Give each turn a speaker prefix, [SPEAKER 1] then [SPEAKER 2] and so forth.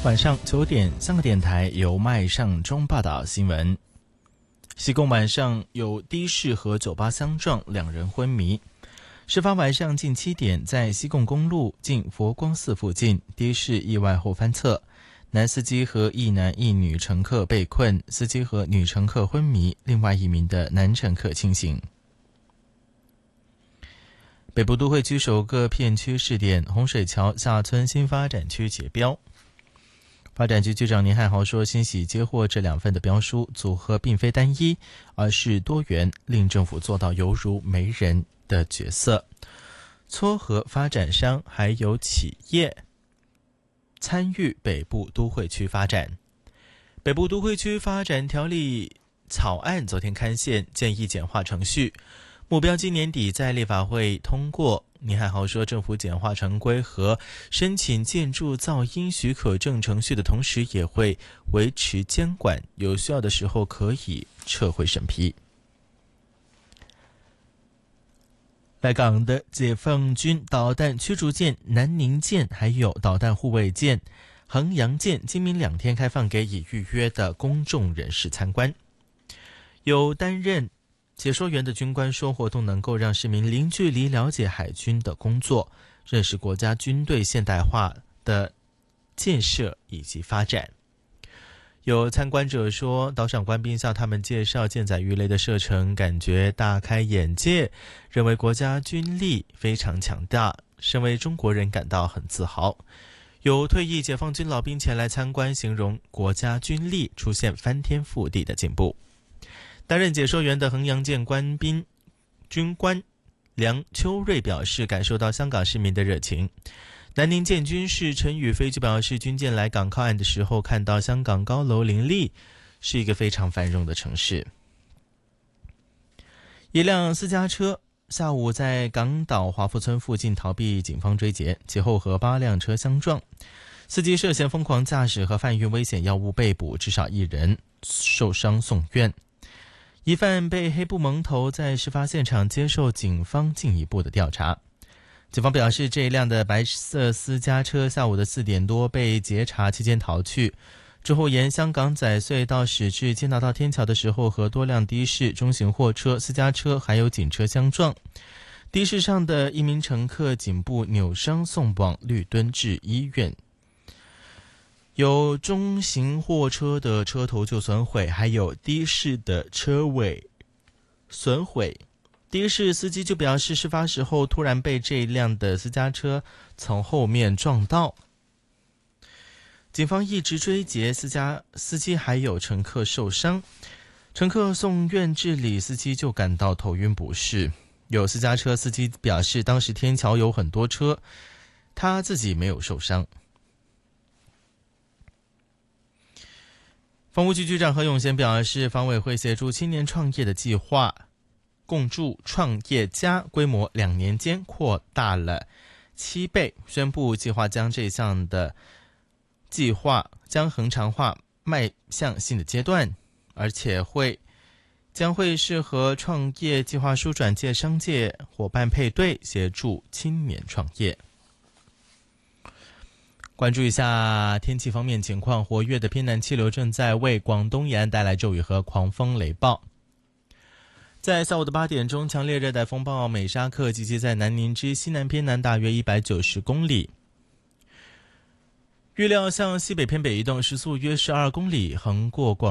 [SPEAKER 1] 晚上9点，香港电台由麦尚中报道新闻。西贡晚上有的士和酒吧相撞，2人昏迷。事发晚上近7点，在西贡公路近佛光寺附近，的士意外后翻侧，男司机和一男一女乘客被困，司机和女乘客昏迷，另外1名的男乘客清醒。北部都会区首个片区试点洪水桥下村新发展区截标。发展局局长倪汉豪说，欣喜接获这2份的标书，组合并非单一，而是多元，令政府做到犹如媒人的角色，撮合发展商还有企业参与北部都会区发展。北部都会区发展条例草案昨天刊宪，建议简化程序，目标今年底在立法会通过。倪汉豪说，政府简化程规和申请建筑噪音许可证程序的同时，也会维持监管，有需要的时候可以撤回审批。来港的解放军导弹驱逐舰南宁舰还有导弹护卫舰衡阳舰今明2天开放给已预约的公众人士参观。有担任解说员的军官说，活动能够让市民零距离了解海军的工作，认识国家军队现代化的建设以及发展。有参观者说，岛上官兵向他们介绍舰载鱼雷的射程，感觉大开眼界，认为国家军力非常强大，身为中国人感到很自豪。有退役解放军老兵前来参观，形容国家军力出现翻天覆地的进步。担任解说员的衡阳舰军官梁秋瑞表示，感受到香港市民的热情。南宁舰军士陈宇飞就表示，军舰来港靠岸的时候，看到香港高楼林立，是一个非常繁荣的城市。一辆私家车下午在港岛华富村附近逃避警方追截，其后和8辆车相撞，司机涉嫌疯狂驾驶和贩运危险药物被捕，至少1人受伤送院。疑犯被黑布蒙头，在事发现场接受警方进一步的调查。警方表示，这一辆的白色私家车下午的4点多被截查期间逃去，之后沿香港仔隧道驶至坚道道天桥的时候，和多辆的士、中型货车、私家车还有警车相撞。的士上的1名乘客颈部扭伤，送往绿墩治医院。有中型货车的车头就损毁，还有的士的车尾损毁。的士司机就表示，事发时候突然被这一辆的私家车从后面撞到，警方一直追截司机还有乘客受伤，乘客送院治理，司机就感到头晕不适。有私家车司机表示，当时天桥有很多车，他自己没有受伤。房屋局局长何永贤表示，房委会协助青年创业的计划共筑创业家规模2年间扩大了7倍，宣布计划将这项的计划将恒常化，迈向新的阶段，而且将会适合创业计划书转介商界伙伴配对，协助青年创业。关注一下天气方面情况，活跃的偏南气流正在为广东沿岸带来骤雨和狂风雷暴。在下午的8点钟，强烈热带风暴美沙克集结在南宁之西南偏南大约190公里，预料向西北偏北移动，时速约12公里，横过广